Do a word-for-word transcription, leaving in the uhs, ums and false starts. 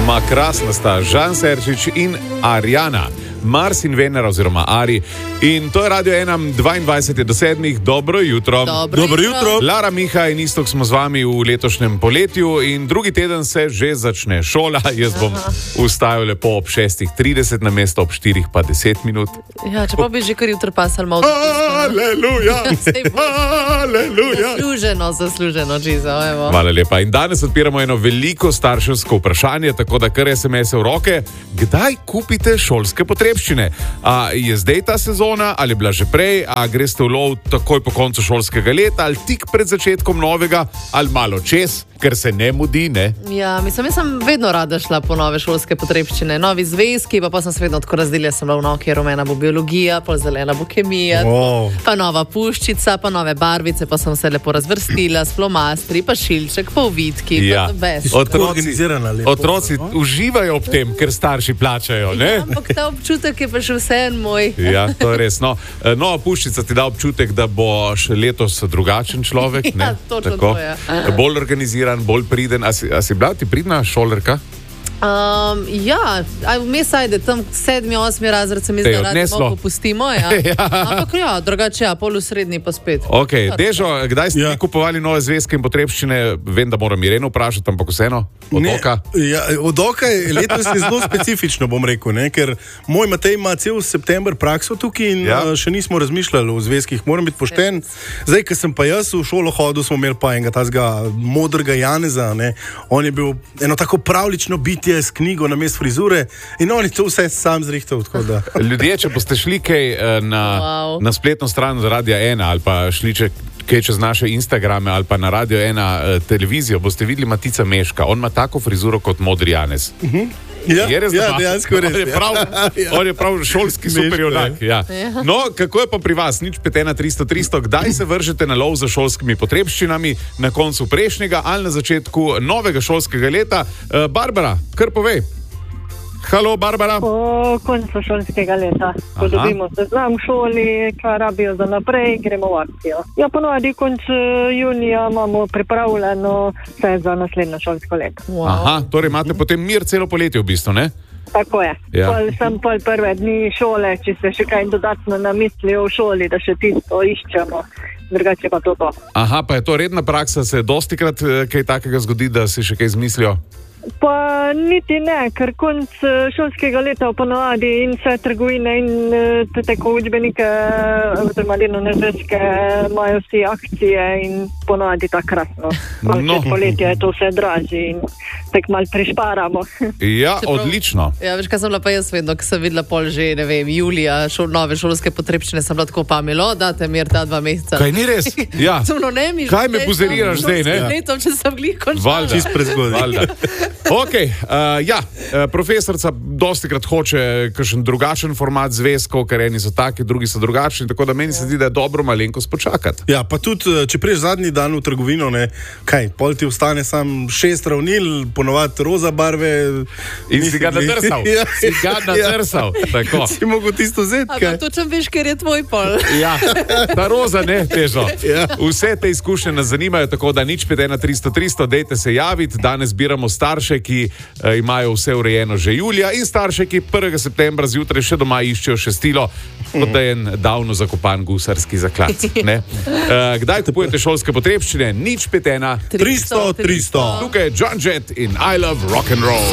Ma krasna sta Žan Serčič in Arjana. Mars in Venera oziroma Ari. In to je Radio ena, dvaindvajset do sedmih. Dobro jutro. Dobro, Dobro jutro. Lara, Miha in Istok smo z vami v letošnjem poletju in drugi teden se že začne šola. Jaz bom vstajal lepo ob šestih trideset na mesto ob štirih pa deset minut. Ja, če pa bi že kar jutro pasal malo. Aleluja! Aleluja! Zasluženo, zasluženo, Džizo, evo. Hvala lepa. In danes odpiramo eno veliko starševsko vprašanje, tako da kar es em es v roke. Kdaj kupite šolske potrebščine? A je zdaj ta sezona, ali je bila že prej, a greste v lov takoj po koncu šolskega leta, ali tik pred začetkom novega, ali malo čez, ker se ne mudi, ne? Ja, mislim, jaz sem vedno rada šla po nove šolske potrebščine, novi zvezki, pa pa sem se vedno tako razdelila, sem bila v noki, rumena bo biologija, pa zelena bo kemija, Wow. pa nova puščica, pa nove barvice, pa sem se lepo razvrstila, s flomastri, pa šilček, pa uvitki, Ja. pa best. Tako organizirana lepo. Otroci uživajo ob tem, ker starši plačajo, ne? Ampak ta občutek je pa še vse en moj. Ja, to je res. No, nova puščica ti da občutek, da boš letos drugačen človek, ne? Ja, točno Tako. to je. Bolj organiziran, bolj priden. A si, a si bila ti pridna šolerka? Um, ja, vmes ajde, tam sedmi, osmi razred se mi Te je zdaj radi odneslo. malo popustimo, ja. Ja. Ampak ja, drugače ja, pol v srednji pa spet. Ok, Dežo, kdaj ste Ja. ja. kupovali nove zvezke in potrebščine? Vem, da moram Ireno vprašati, ampak vseeno. Od Ne, oka. Ja, od oka je letos je zelo specifično, bom rekel, ne? Ker moj Matej ima cel september prakso tukaj in Ja. ja. še nismo razmišljali o zvezkih, moram biti pošten. Zdaj, ko sem pa jaz v šolo hodil, smo imeli pa enega tazga modrega Janeza, ne? On je bil eno tako pravlično bitje s knjigo na mest frizure in on je to vse sam zrihtal, tako da. Ljudje, če boste šli kaj eh, na, Wow. na spletno stran Radia ena ali pa šli če, kaj čez naše Instagrame ali pa na Radio ena eh, televizijo, boste videli Matica Meška. On ima tako frizuro kot modri Janez. Ja, Je res, da ja ima? dejansko res. On je prav, ja. on je prav šolski Meško, superjunak. Ja. No, kako je pa pri vas? Nič pet ena tristo tristo. Kdaj se vržete na lov za šolskimi potrebščinami? Na koncu prejšnjega ali na začetku novega šolskega leta? Uh, Barbara, kar povej. Halo, Barbara. Po koncu šolskega leta, ko Aha. dobimo seznam v šoli, kaj rabijo za naprej, gremo v akcijo. Ja, ponovadi konc eh, junija imamo pripravljeno vse za naslednjo šolsko leto. Wow. Aha, torej imate potem mir celo poletje v bistvu, ne? Tako je. Ja. Pol sem pol prve dni šole, če se še kaj dodatno namislijo v šoli, da še tisto iščemo. Drugače pa to to. Aha, pa je to redna praksa, se dostikrat eh, kaj takega zgodi, da si še kaj izmislijo? Pa niti ne, ker konc eh, šolskega leta ponovadi in vse trgovine in eh, te tako učbenike, oziroma delovne zvezke, imajo vsi akcije in ponovadi tako krasno. No. No. Poletje je to vse dražje in tako malo prišparamo. Ja, Čeprav- odlično. Ja, veš, kaj sem bila pa jaz vedno, ko sem videla pol že, ne vem, julija, šol, nove šolske potrebščine, sem bila tako pamilo, date mir ta dva meseca. Kaj ni res? Ja. Sem, no, ne, mi Kaj me buzeriraš zdaj, ne? Letom, če sem glih končala. Valjda. Čist prezgodaj. Valjda. Ok, uh, ja, uh, profesorica dosti krat hoče kakšen drugačen format zvezkov, ker eni so taki, drugi so drugačni, tako da meni se zdi, da je dobro malenkost počakati. Ja, pa tudi, če priješ zadnji dan v trgovino, ne, kaj, pol ti ostane sam šest ravnil, ponovadi roza barve. In nisi si ga glih- nadrsal. Ja. Si ga nadrsal. Tako. Si mogel tisto vzeti, A kaj? pa točem veš, ker je tvoj pol. Ja, ta roza, ne, težo. Ja. Vse te izkušnje nas zanimajo, tako da nič pet ena tristo tristo, dejte se javiti. Danes zbiramo starše, ki uh, imajo vse urejeno že julija in starše, ki prvega septembra zjutraj še doma iščejo šestilo, kot da je en davno zakopan gusarski zaklad. Ne? Uh, kdaj kupujete šolske potrebščine? Nič pet ena tristo, tristo. Tukaj je John Jett in I Love Rock and Roll.